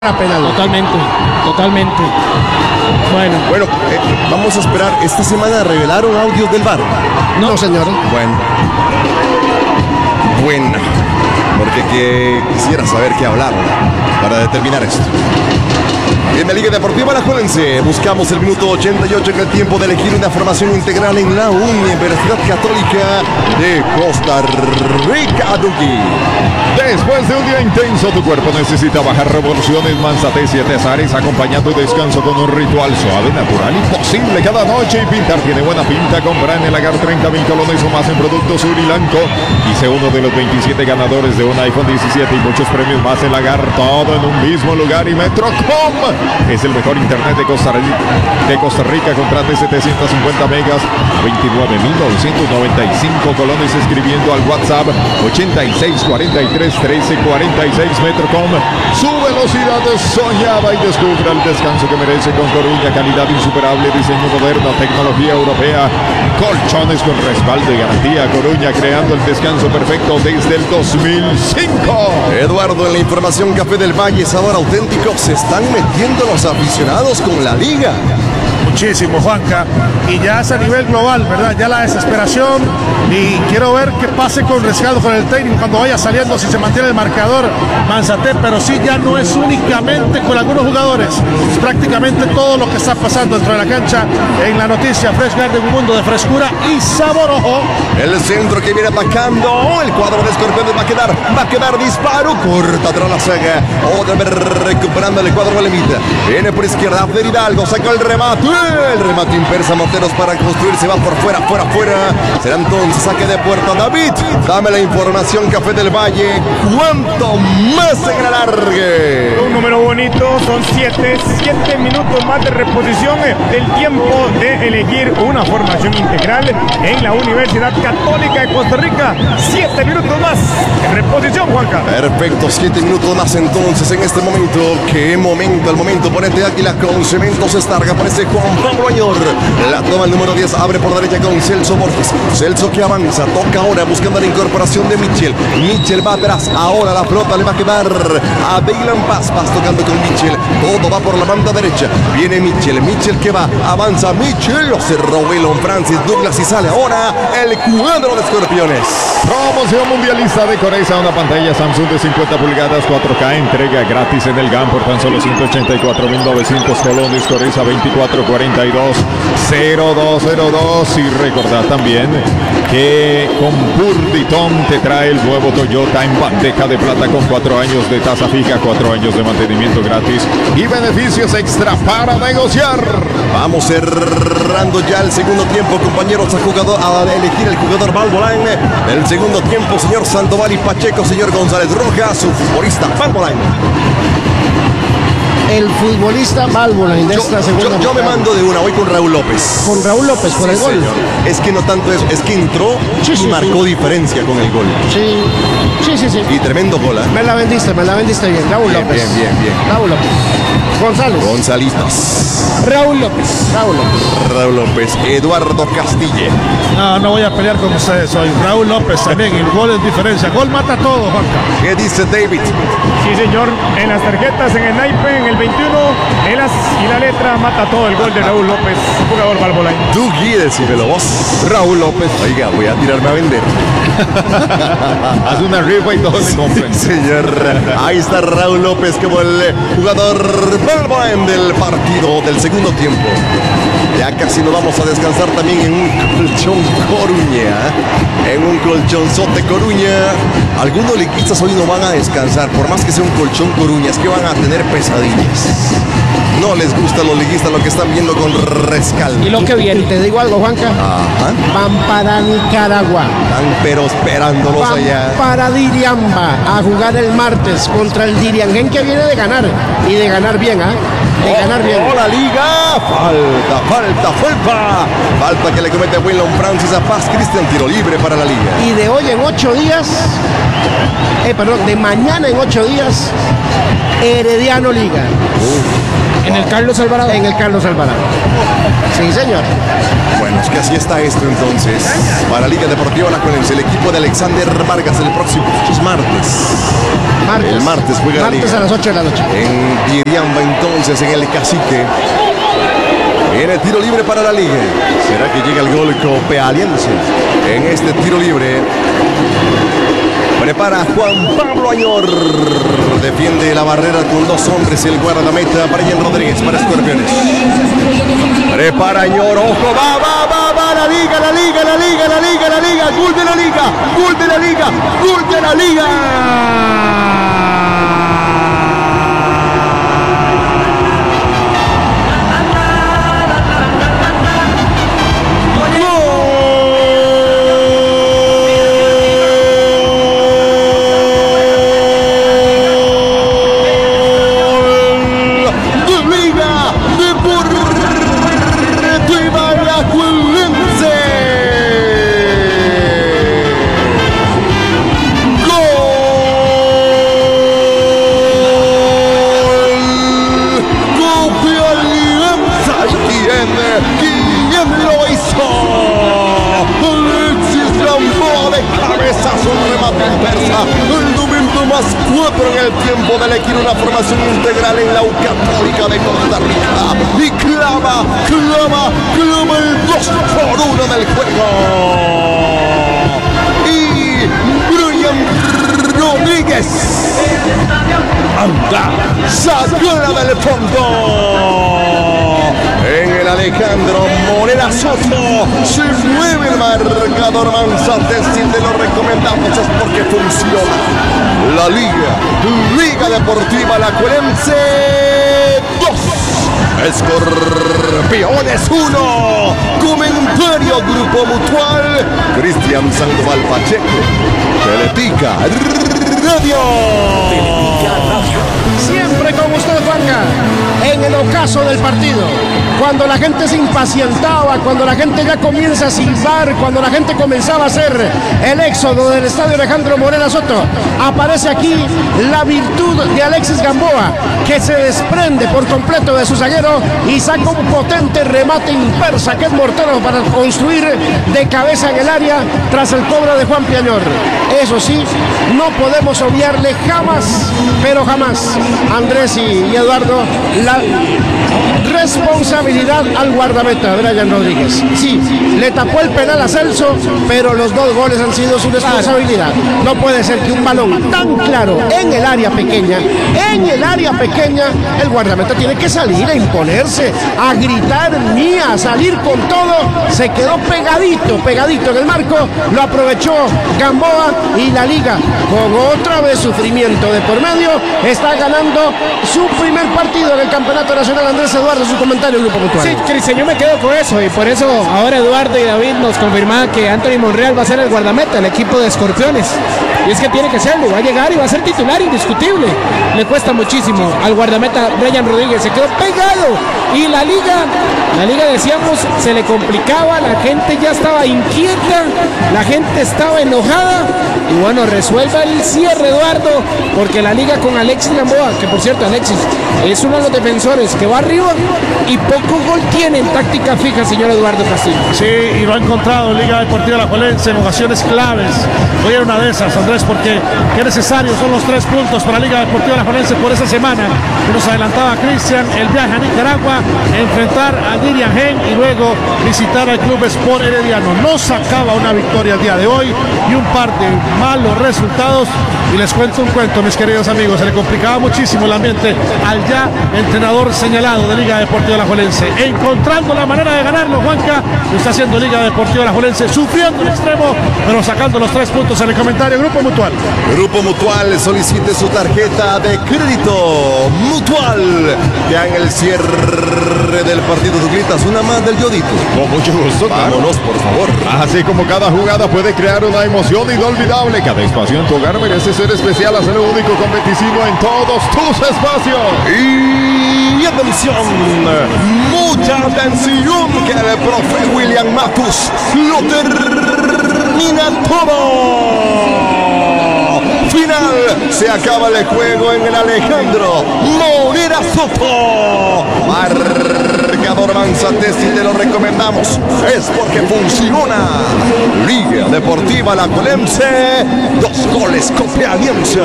penal. Totalmente. Bueno, vamos a esperar. Esta semana revelaron audios del VAR. No, señor. Bueno, porque quisiera saber qué hablar para determinar esto. En la Liga Deportiva Alajuelense buscamos el minuto 88 en el tiempo de elegir una formación integral en la Universidad Católica de Costa Rica. Después de un día intenso, tu cuerpo necesita bajar revoluciones. Manzate 7 Azares acompaña tu descanso con un ritual suave, natural y posible cada noche. Y pintar tiene buena pinta. Compra en el Lagar 30,000 colones o más en productos Urilanco. Y sé uno de los 27 ganadores de un iPhone 17 y muchos premios más en Lagar. Todo en un mismo lugar. Y Metrocom es el mejor internet de Costa Rica. Contrate 750 megas a 29.995 colones escribiendo al WhatsApp 86431346. Metrocom, su velocidad soñada, y descubra el descanso que merece con Coruña. Calidad insuperable, diseño moderno, tecnología europea, colchones con respaldo y garantía. Coruña, creando el descanso perfecto desde el 2005. Eduardo, en la información, Café del Valle, sabor auténtico. Se están metiendo los aficionados con la liga. Muchísimo, Juanca, y ya es a nivel global, ¿verdad? Ya la desesperación, y quiero ver qué pase con Rescaldo, con el técnico, cuando vaya saliendo, si se mantiene el marcador Manzate, pero sí, ya no es únicamente con algunos jugadores, es prácticamente todo lo que está pasando dentro de la cancha. En la noticia Fresh Garden, un mundo de frescura y sabor. Ojo, el centro que viene atacando, el cuadro de Escorpiones va a quedar disparo, corta atrás la saga, otra vez recuperando el cuadro de Levita, viene por izquierda, Abder Hidalgo, saca el remate impersa, Monteros para construir, se va por fuera, será entonces saque de puerta. David, dame la información, Café del Valle, ¿cuánto más en el alargue? Un número bonito, son 7 minutos más de reposición del tiempo de elegir una formación integral en la Universidad Católica de Costa Rica. 7 minutos más de reposición, Juanca. Perfecto, 7 minutos más entonces en este momento. ¿Qué momento? El momento, ponete Águila con Cementos Estarga, aparece Juan Pablo Añor, la toma el número 10, abre por derecha con Celso Borges. Celso que avanza, toca ahora buscando la incorporación de Mitchell. Mitchell va atrás, ahora la pelota le va a quedar a Dylan Paz tocando con Mitchell. Todo va por la banda derecha. Viene Mitchell que va, avanza Mitchell, lo cerró Elon Francis Douglas y sale ahora el cuadro de Escorpiones. Promoción mundialista de Coreza, una pantalla Samsung de 50 pulgadas 4K, entrega gratis en el GAM por tan solo 184.900 colones. Coreza 2442-0202. Y recordad también que con Purditón te trae el nuevo Toyota en bandeja de plata con 4 años de tasa fija, 4 años de mantenimiento gratis y beneficios extra para negociar. Vamos cerrando ya el segundo tiempo, compañeros, a elegir el jugador Valvoline del segundo tiempo, señor Sandoval y Pacheco, señor González Rojas, su futbolista Valvoline. El futbolista Valvoline de esta segunda. Yo me mando de una, voy con Raúl López. Con Raúl López por el gol. Señor. Es que no tanto eso, es que entró y marcó diferencia con el gol. Sí. Y tremendo gol, ¿eh? Me la vendiste bien, Raúl López. Bien. Raúl López. Gonzalitos. Raúl López. Eduardo Castille. no voy a pelear con ustedes, soy Raúl López también, el gol es diferencia, gol mata todo, Juanca. ¿Qué dice David? Sí, señor, en las tarjetas, en el naipe, en el 21, y la letra mata todo, el gol de Raúl López, jugador Valvoline. Dougie, decímelo vos. Raúl López. Oiga, voy a tirarme a vender. Haz una rifa y todos le compren. Señor, ahí está Raúl López como el jugador Valvoline del partido del segundo tiempo. Ya casi nos vamos a descansar también en un colchón Coruña. En un colchonzote Coruña. Algunos liguistas hoy no van a descansar, por más que sea un colchón Coruña, es que van a tener pesadillas. No les gusta a los liguistas lo que están viendo con Rescaldo. Y lo que viene, te digo algo, Juanca. Ajá. Van para Nicaragua. Están pero esperándolos Van allá. para Diriamba a jugar el martes contra el Diriangén, que viene de ganar. Y de ganar bien, ganar bien. ¡Oh, la liga! Falta que le comete William Francis a Paz Cristian, tiro libre para la liga. Y de hoy en 8 días, de mañana en 8 días, Herediano Liga. En el Carlos Alvarado. En el Carlos Alvarado. Sí, señor. Bueno, es que así está esto entonces. Para Liga Deportiva Alajuelense, el equipo de Alexander Vargas el próximo martes. El martes juega martes la Liga. A las 8 de la noche. En Piriamba entonces, en el Cacique. Viene tiro libre para la Liga. ¿Será que llega el gol copealiense? En este tiro libre prepara Juan Pablo Añor. Defiende la barrera con dos hombres. El guardameta Brian Rodríguez para Escorpiones. Prepara Añor. Ojo, va. La Liga. Gol de la Liga. En el tiempo de elegir una formación integral en la U Católica de Costa Rica y clava el 2-1 del juego y Brian Rodríguez anda, sacó del fondo. En el Alejandro Morera Soto se mueve el marcador Manzate. Si te lo recomendamos es porque funciona. La Liga Deportiva Alajuelense 2, Escorpiones 1. Comentario Grupo Mutual, Cristian Sandoval Pacheco, Teletica Radio. Siempre con usted, Juanca, en el ocaso del partido, cuando la gente se impacientaba, cuando la gente ya comienza a silbar, cuando la gente comenzaba a hacer el éxodo del estadio Alejandro Morera Soto, aparece aquí la virtud de Alexis Gamboa, que se desprende por completo de su zaguero y saca un potente remate impersa que es mortero para construir de cabeza en el área tras el cobro de Juan Piañor. Eso sí, no podemos obviarle jamás, pero jamás, Andrés y Eduardo, la responsabilidad al guardameta Brian Rodríguez. Sí, le tapó el penal a Celso, pero los dos goles han sido su responsabilidad. No puede ser que un balón tan claro en el área pequeña, el guardameta tiene que salir a imponerse, a gritar mía, a salir con todo. Se quedó pegadito en el marco, lo aprovechó Gamboa y la Liga, con otra vez sufrimiento de por medio, está ganando su primer partido en el Campeonato Nacional. Andrés Eduardo, su comentario, Grupo Mutual. Sí, Cristian, yo me quedo con eso y por eso ahora Eduardo y David nos confirman que Anthony Monreal va a ser el guardameta del equipo de Escorpiones. Y es que tiene que serlo, va a llegar y va a ser titular indiscutible. Le cuesta muchísimo al guardameta Brian Rodríguez, se quedó pegado. Y la liga decíamos, se le complicaba, la gente ya estaba inquieta, la gente estaba enojada. Y bueno, resuelva el cierre, Eduardo, porque la liga con Alexis Gamboa, que por cierto Alexis es uno de los defensores que va arriba y poco gol tiene en táctica fija, señor Eduardo Castillo. Sí, y lo ha encontrado Liga Deportiva Alajuelense en ocasiones claves. Hoy era una de esas, Andrés, porque qué necesarios son los 3 puntos para Liga Deportiva Alajuelense por esa semana que nos adelantaba Cristian, el viaje a Nicaragua, enfrentar a Dirian Gen y luego visitar al Club Sport Herediano. No sacaba una victoria el día de hoy y un par de malos resultados. Y les cuento un cuento, mis queridos amigos, se le complicaba muchísimo el ambiente al ya entrenador señalado de Liga Deportiva Alajuelense. Encontrando la manera de ganarlo, Juanca, lo está haciendo Liga Deportiva Alajuelense, sufriendo el extremo, pero sacando los 3 puntos en el comentario. Grupo Mutual. Grupo Mutual, solicite su tarjeta de crédito Mutual. Ya en el cierre del partido, tú gritas una más del Yodito. Con mucho gusto, vámonos, por favor. Así como cada jugada puede crear una emoción inolvidable, cada espacio en tu hogar merece ser especial, hacer lo único competitivo en todos tus espacios. Y atención, mucha atención, que el profe William Matus lo termina todo. Final, se acaba el juego en el Alejandro Morera Soto. Marcador Manzantés, si te lo recomendamos, es porque funciona. Liga Deportiva Alajuelense, 2 goles Copia Alianza.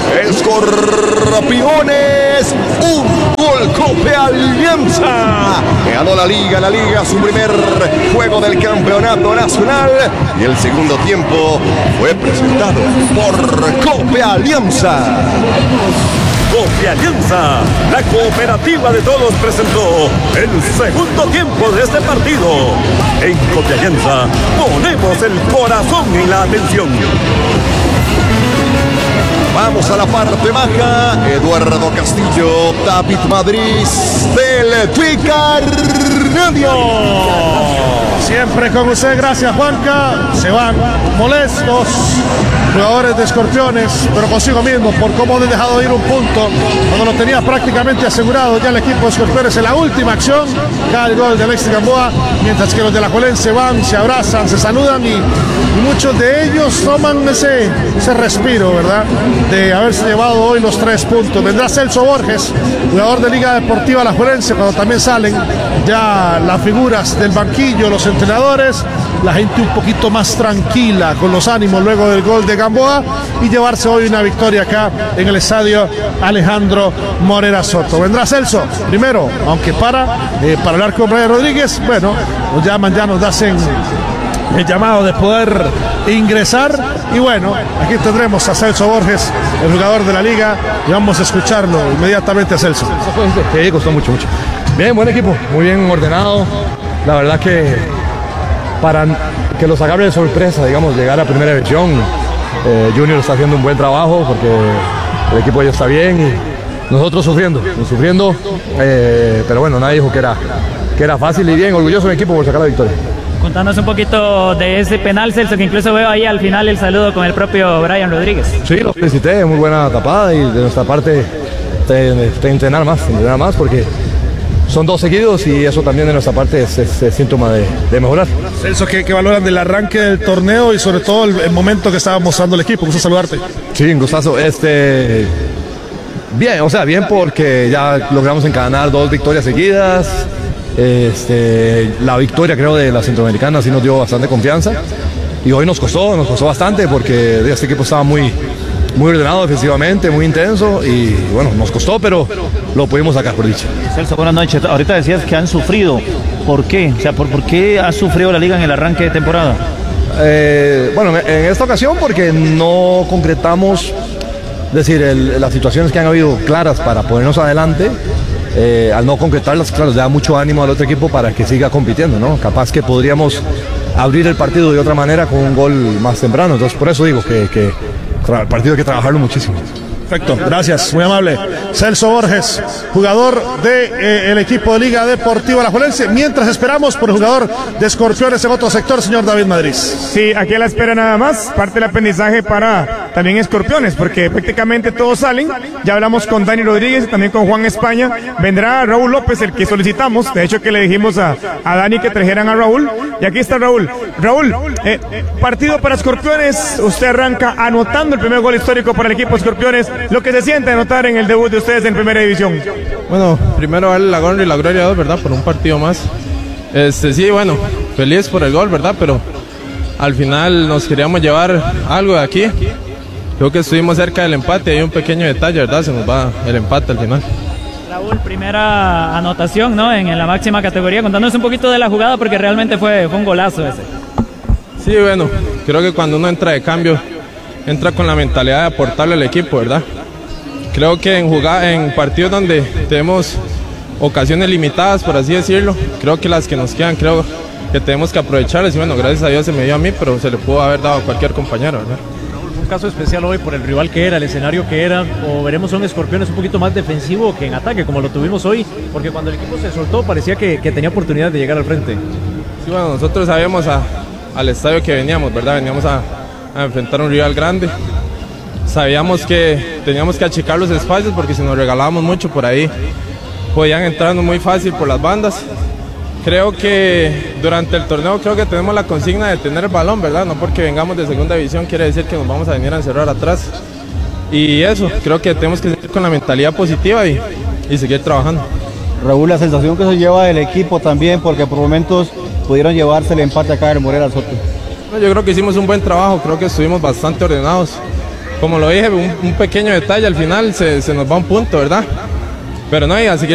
Escorpiones, 1 gol Copia Alianza. Ganó la liga su primer juego del campeonato nacional y el segundo tiempo fue presentado por Copia Alianza. Copia Alianza, la cooperativa de todos, presentó el segundo tiempo de este partido. En Copia Alianza ponemos el corazón y la atención. Vamos a la parte baja. Eduardo Castillo, David Madrid del Twitter Radio. Siempre con usted, gracias Juanca. Se van molestos jugadores de Escorpiones, pero consigo mismo por cómo han dejado ir un punto cuando lo tenía prácticamente asegurado ya el equipo de Escorpiones en la última acción. Cae el gol de Alexis Gamboa, mientras que los de la Alajuelense van, se abrazan, se saludan y muchos de ellos toman ese respiro, ¿verdad?, de haberse llevado hoy los 3 puntos. Vendrá Celso Borges, jugador de Liga Deportiva Alajuelense, cuando también salen ya las figuras del banquillo, los entrenadores, la gente un poquito más tranquila, con los ánimos luego del gol de Gamboa, y llevarse hoy una victoria acá en el estadio Alejandro Morera Soto. Vendrá Celso primero, aunque para hablar con Brian Rodríguez. Bueno, nos llaman, ya nos hacen el llamado de poder ingresar, y bueno, aquí tendremos a Celso Borges, el jugador de la liga, y vamos a escucharlo inmediatamente a Celso. Sí, costó mucho. Bien, buen equipo, muy bien ordenado. La verdad que para que los agarre de sorpresa, digamos, llegar a primera división, Junior está haciendo un buen trabajo porque el equipo ya está bien y nosotros sufriendo, pero bueno, nadie dijo que era fácil, y bien, orgulloso del equipo por sacar la victoria. Contanos un poquito de ese penal, Celso, que incluso veo ahí al final el saludo con el propio Brian Rodríguez. Sí, lo felicité, muy buena tapada, y de nuestra parte entrenar más porque son 2 seguidos, y eso también de nuestra parte es síntoma de mejorar. Celso, ¿qué valoran del arranque del torneo y sobre todo el momento que estaba mostrando el equipo? Gusto saludarte. Sí, un gustazo. Bien porque ya logramos encadenar 2 victorias seguidas. La victoria, creo, de la Centroamericana sí nos dio bastante confianza, y hoy nos costó bastante porque este equipo estaba muy ordenado defensivamente, muy intenso, y bueno, nos costó, pero lo pudimos sacar, por dicha. Celso, buenas noches. Ahorita decías que han sufrido. ¿Por qué? O sea, ¿por qué ha sufrido la liga en el arranque de temporada? Bueno, en esta ocasión porque no concretamos, es decir, las situaciones que han habido claras para ponernos adelante. Al no concretarlas, claro, le da mucho ánimo al otro equipo para que siga compitiendo, ¿no? Capaz que podríamos abrir el partido de otra manera con un gol más temprano. Entonces, por eso digo que el partido hay que trabajarlo muchísimo. Perfecto, gracias, muy amable. Celso Borges, jugador del equipo de Liga Deportiva Alajuelense, mientras esperamos por el jugador de Escorpiones en otro sector, señor David Madrid. Sí, aquí a la espera nada más, parte del aprendizaje para también Escorpiones, porque prácticamente todos salen. Ya hablamos con Dani Rodríguez, también con Juan España. Vendrá Raúl López, el que solicitamos, de hecho que le dijimos a Dani que trajeran a Raúl, y aquí está Raúl. Raúl, partido para Escorpiones, usted arranca anotando el primer gol histórico para el equipo de Escorpiones. Lo que se siente anotar en el debut de ustedes en primera división. Bueno, primero darle la honra y la gloria a Dios, ¿verdad? Por un partido más. Sí, bueno, feliz por el gol, ¿verdad? Pero al final nos queríamos llevar algo de aquí. Creo que estuvimos cerca del empate, hay un pequeño detalle, ¿verdad? Se nos va el empate al final. Raúl, primera anotación, ¿no? En la máxima categoría. Contándonos un poquito de la jugada, porque realmente fue un golazo ese. Sí, bueno, creo que cuando uno entra de cambio, entra con la mentalidad de aportarle al equipo, ¿verdad? Creo que en partidos donde tenemos ocasiones limitadas, por así decirlo, creo que las que nos quedan, creo que tenemos que aprovecharlas, y bueno, gracias a Dios se me dio a mí, pero se le pudo haber dado a cualquier compañero, ¿verdad? Un caso especial hoy por el rival que era, el escenario que era, o veremos un Escorpiones un poquito más defensivo que en ataque, como lo tuvimos hoy, porque cuando el equipo se soltó parecía que tenía oportunidad de llegar al frente. Sí, bueno, nosotros sabíamos al estadio que veníamos, ¿verdad? Veníamos a enfrentar a un rival grande. Sabíamos que teníamos que achicar los espacios, porque si nos regalábamos mucho por ahí podían entrarnos muy fácil por las bandas. Creo que durante el torneo creo que tenemos la consigna de tener el balón, ¿verdad? No porque vengamos de segunda división quiere decir que nos vamos a venir a encerrar atrás. Y eso, creo que tenemos que seguir con la mentalidad positiva y seguir trabajando. Raúl, la sensación que se lleva del equipo también, porque por momentos pudieron llevarse el empate acá en Morera al Soto. Yo creo que hicimos un buen trabajo, creo que estuvimos bastante ordenados. Como lo dije, un pequeño detalle al final se nos va un punto, ¿verdad? Pero no, y así que